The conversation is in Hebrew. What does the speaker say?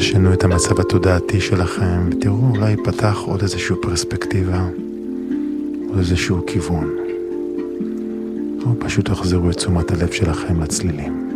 תשנו את המצב התודעתי שלכם, ותראו אולי פתח עוד איזשהו פרספקטיבה, עוד איזשהו כיוון. או פשוט תחזירו את תשומת הלב שלכם לצלילים.